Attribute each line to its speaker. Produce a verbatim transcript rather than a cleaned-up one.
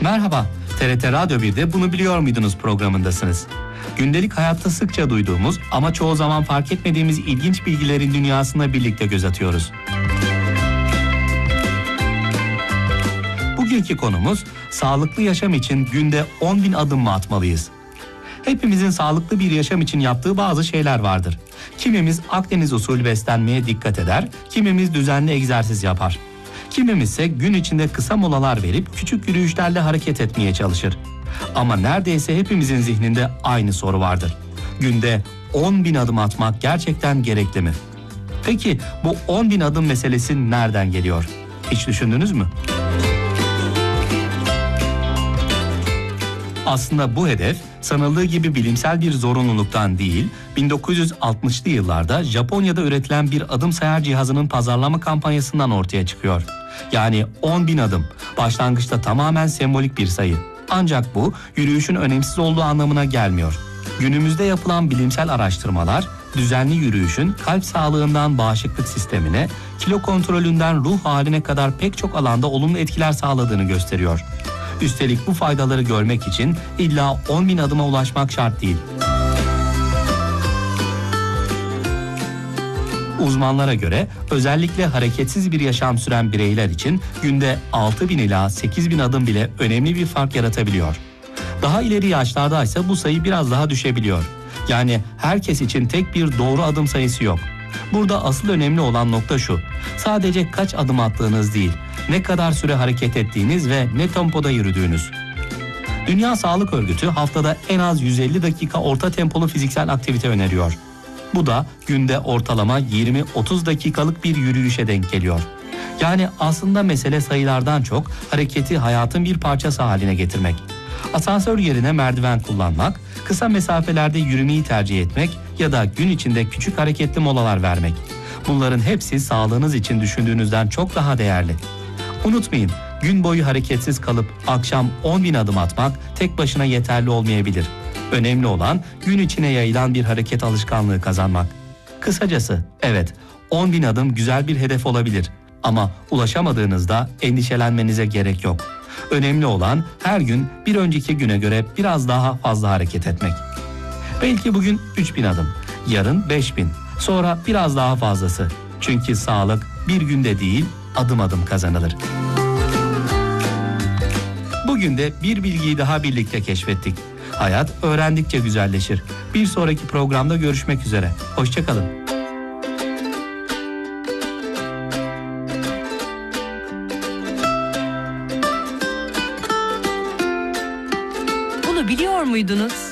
Speaker 1: Merhaba, T R T Radyo bir'de Bunu Biliyor Muydunuz programındasınız. Gündelik hayatta sıkça duyduğumuz ama çoğu zaman fark etmediğimiz ilginç bilgilerin dünyasına birlikte göz atıyoruz. Bugünkü konumuz, sağlıklı yaşam için günde on bin adım mı atmalıyız? Hepimizin sağlıklı bir yaşam için yaptığı bazı şeyler vardır. Kimimiz Akdeniz usulü beslenmeye dikkat eder, kimimiz düzenli egzersiz yapar. Kimimiz ise gün içinde kısa molalar verip küçük yürüyüşlerle hareket etmeye çalışır. Ama neredeyse hepimizin zihninde aynı soru vardır. Günde on bin adım atmak gerçekten gerekli mi? Peki bu on bin adım meselesi nereden geliyor? Hiç düşündünüz mü? Aslında bu hedef sanıldığı gibi bilimsel bir zorunluluktan değil, bin dokuz yüz altmışlı yıllarda Japonya'da üretilen bir adım sayar cihazının pazarlama kampanyasından ortaya çıkıyor. Yani on bin adım, başlangıçta tamamen sembolik bir sayı. Ancak bu, yürüyüşün önemsiz olduğu anlamına gelmiyor. Günümüzde yapılan bilimsel araştırmalar, düzenli yürüyüşün kalp sağlığından bağışıklık sistemine, kilo kontrolünden ruh haline kadar pek çok alanda olumlu etkiler sağladığını gösteriyor. Üstelik bu faydaları görmek için illa on bin adıma ulaşmak şart değil. Uzmanlara göre özellikle hareketsiz bir yaşam süren bireyler için günde altı bin ila sekiz bin adım bile önemli bir fark yaratabiliyor. Daha ileri yaşlarda ise bu sayı biraz daha düşebiliyor. Yani herkes için tek bir doğru adım sayısı yok. Burada asıl önemli olan nokta şu: sadece kaç adım attığınız değil, ne kadar süre hareket ettiğiniz ve ne tempoda yürüdüğünüz. Dünya Sağlık Örgütü haftada en az yüz elli dakika orta tempolu fiziksel aktivite öneriyor. Bu da günde ortalama yirmi otuz dakikalık bir yürüyüşe denk geliyor. Yani aslında mesele sayılardan çok hareketi hayatın bir parçası haline getirmek. Asansör yerine merdiven kullanmak, kısa mesafelerde yürümeyi tercih etmek ya da gün içinde küçük hareketli molalar vermek. Bunların hepsi sağlığınız için düşündüğünüzden çok daha değerli. Unutmayın, gün boyu hareketsiz kalıp akşam on bin adım atmak tek başına yeterli olmayabilir. Önemli olan gün içine yayılan bir hareket alışkanlığı kazanmak. Kısacası evet, on bin adım güzel bir hedef olabilir ama ulaşamadığınızda endişelenmenize gerek yok. Önemli olan her gün bir önceki güne göre biraz daha fazla hareket etmek. Belki bugün üç bin adım, yarın beş bin, sonra biraz daha fazlası. Çünkü sağlık bir günde değil, adım adım kazanılır. Bugün de bir bilgiyi daha birlikte keşfettik. Hayat öğrendikçe güzelleşir. Bir sonraki programda görüşmek üzere. Hoşça kalın.
Speaker 2: Bunu biliyor muydunuz?